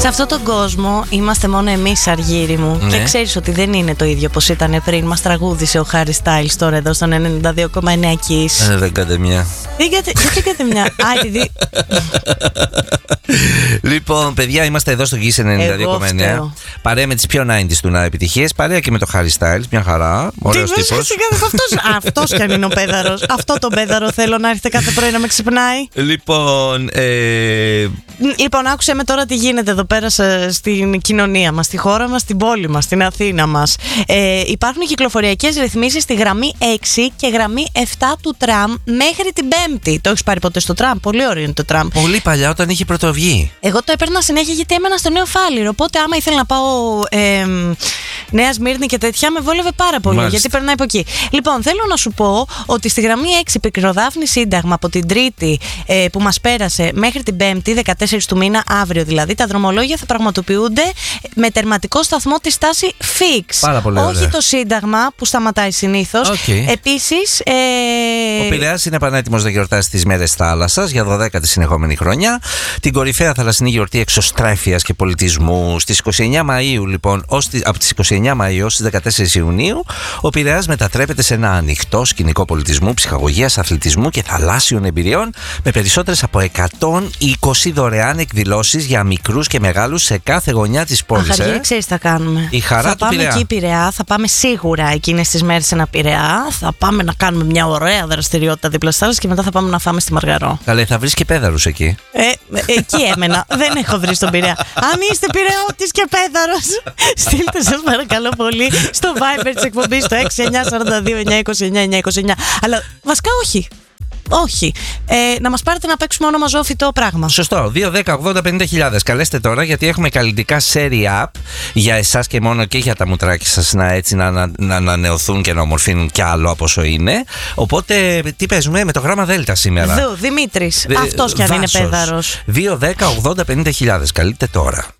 Σε αυτόν τον κόσμο είμαστε μόνο εμείς, Αργύρι μου. Ναι. Και ξέρεις ότι δεν είναι το ίδιο όπως ήταν πριν. Μας τραγούδισε ο Χάρι Στάιλς τώρα εδώ στον 92,9 Kiss. Δεν κάντε μια. Γιατί κάνετε μια. Λοιπόν, παιδιά, είμαστε εδώ στο Kiss 92,9. Παρέα με τις πιο 90s του επιτυχίες. Παρέα και με το Harry Styles. Μια χαρά. Ωραίος τύπος. Αυτός κι αν είναι ο πέδαρος. Αυτό τον πέδαρο θέλω να έρθετε κάθε πρωί να με ξυπνάει. Λοιπόν, άκουσε με τώρα τι γίνεται εδώ πέρα στην κοινωνία μας, στη χώρα μας, στην πόλη μας, στην Αθήνα μας. Υπάρχουν κυκλοφοριακές ρυθμίσεις στη γραμμή 6 και γραμμή 7 του τραμ μέχρι την Πέμπτη. Το έχεις πάρει ποτέ στο τραμ? Πολύ ωραίο είναι το τραμ. Πολύ παλιά, όταν είχε πρωτοβγεί. Εγώ το έπαιρνα συνέχεια γιατί έμενα στο Νέο Φάληρο. Οπότε άμα ήθελα να πάω Νέα Σμύρνη και τέτοια, με βόλευε πάρα πολύ. Μάλιστα. Γιατί περνάει από εκεί. Λοιπόν, θέλω να σου πω ότι στη γραμμή 6 Πικροδάφνη Σύνταγμα από την Τρίτη που μας πέρασε μέχρι την Πέμπτη, 14 του μήνα, αύριο δηλαδή, τα δρομολόγια θα πραγματοποιούνται με τερματικό σταθμό τη στάση Fix. Πάρα πολύ ωραία. Όχι το Σύνταγμα που σταματάει συνήθως. Okay. Επίσης. Ο Πειραιάς είναι πανέτοιμος να γιορτάσει τις μέρες θάλασσας για 12η συνεχόμενη χρονιά. Την κορυφαία θαλασσινή γιορτή εξωστρέφειας και πολιτισμού στις 29 Μαΐου, λοιπόν, από τις 29 Μαΐου ως τις 14 Ιουνίου, ο Πειραιάς μετατρέπεται σε ένα ανοιχτό σκηνικό πολιτισμού, ψυχαγωγίας, αθλητισμού και θαλάσσιων εμπειριών, με περισσότερες από 120 δωρεάν εκδηλώσεις για μικρούς και μεγάλους σε κάθε γωνιά της πόλης. Αχαργύρι, ξέρεις τι θα κάνουμε. Η χαρά θα του πάμε Πειραιά. εκεί Πειραιά, θα πάμε σίγουρα εκείνες τις μέρες σε ένα Πειραιά, θα πάμε να κάνουμε μια ωραία δραστηριότητα δίπλα στη θάλασσα και μετά θα πάμε να φάμε στη Μαργαρό. Καλέ, θα βρεις και πέδαρους εκεί. Εκεί έμενα. Δεν έχω βρει στον Πειραιά. Αν είστε Πειραιώτης και πέδαρος, στείλτε σας παρακαλώ πολύ στο Viber της εκπομπής στο 6942-929-929. Αλλά βασικά όχι. Όχι. Να μας πάρετε να παίξουμε όνομα ζωόφυτο πράγμα. Σωστό. 2-10-80-50.000. Καλέστε τώρα γιατί έχουμε καλλιτικά serie up για εσάς και μόνο και για τα μουτράκια σας να ανανεωθούν και να ομορφύνουν κι άλλο από όσο είναι. Οπότε τι παίζουμε με το γράμμα Δέλτα σήμερα. Δημήτρης. Αυτός κι αν είναι πέδαρος. 2-10-80-50.000. Καλείτε τώρα.